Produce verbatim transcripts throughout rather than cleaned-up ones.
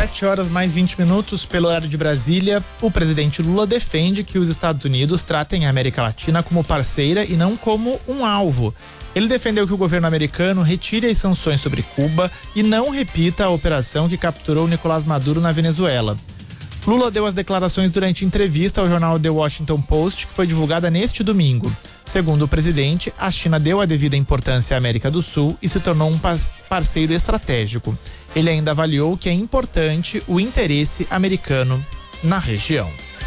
sete horas mais vinte minutos pelo horário de Brasília. O presidente Lula defende que os Estados Unidos tratem a América Latina como parceira e não como um alvo. Ele defendeu que o governo americano retire as sanções sobre Cuba e não repita a operação que capturou Nicolás Maduro na Venezuela. Lula deu as declarações durante entrevista ao jornal The Washington Post, que foi divulgada neste domingo. Segundo o presidente, a China deu a devida importância à América do Sul e se tornou um parceiro estratégico. Ele ainda avaliou que é importante o interesse americano na região.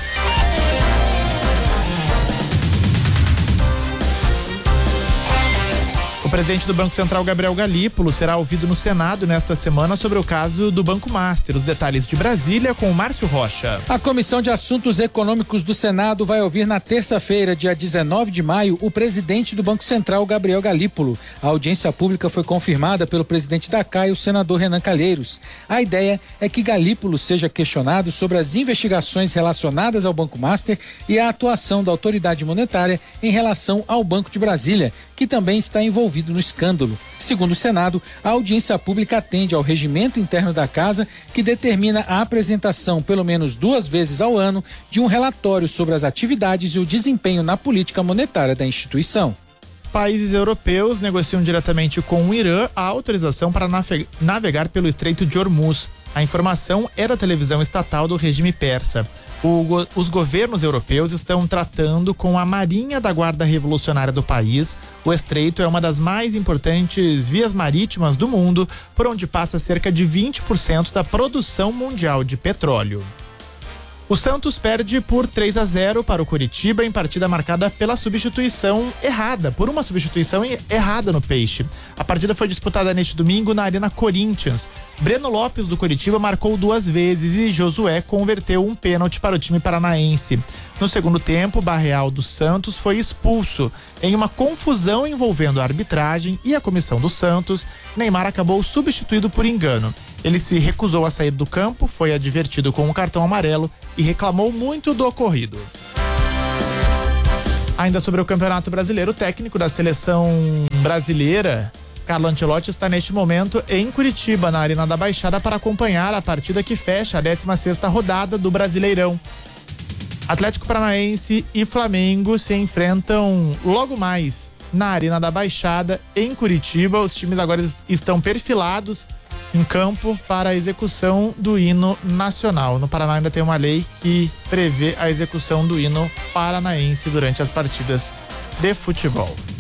O presidente do Banco Central, Gabriel Galípolo, será ouvido no Senado nesta semana sobre o caso do Banco Master. Os detalhes de Brasília com o Márcio Rocha. A Comissão de Assuntos Econômicos do Senado vai ouvir na terça-feira, dia dezenove de maio, o presidente do Banco Central, Gabriel Galípolo. A audiência pública foi confirmada pelo presidente da C A I, o senador Renan Calheiros. A ideia é que Galípolo seja questionado sobre as investigações relacionadas ao Banco Master e a atuação da autoridade monetária em relação ao Banco de Brasília, que também está envolvido no escândalo. Segundo o Senado, a audiência pública atende ao regimento interno da Casa, que determina a apresentação pelo menos duas vezes ao ano de um relatório sobre as atividades e o desempenho na política monetária da instituição. Países europeus negociam diretamente com o Irã a autorização para navegar pelo Estreito de Hormuz. A informação é da televisão estatal do regime persa. O, os governos europeus estão tratando com a Marinha da Guarda Revolucionária do país. O estreito é uma das mais importantes vias marítimas do mundo, por onde passa cerca de vinte por cento da produção mundial de petróleo. O Santos perde por três a zero para o Coritiba em partida marcada pela substituição errada, por uma substituição errada no Peixe. A partida foi disputada neste domingo na Arena Corinthians. Breno Lopes do Coritiba marcou duas vezes e Josué converteu um pênalti para o time paranaense. No segundo tempo, Barreal do Santos foi expulso. Em uma confusão envolvendo a arbitragem e a comissão do Santos, Neymar acabou substituído por engano. Ele se recusou a sair do campo, foi advertido com um cartão amarelo e reclamou muito do ocorrido. Ainda sobre o Campeonato Brasileiro, o técnico da seleção brasileira, Carlo Ancelotti, está neste momento em Curitiba, na Arena da Baixada, para acompanhar a partida que fecha a décima sexta rodada do Brasileirão. Atlético Paranaense e Flamengo se enfrentam logo mais na Arena da Baixada, em Curitiba. Os times agora estão perfilados em campo para a execução do hino nacional. No Paraná ainda tem uma lei que prevê a execução do hino paranaense durante as partidas de futebol.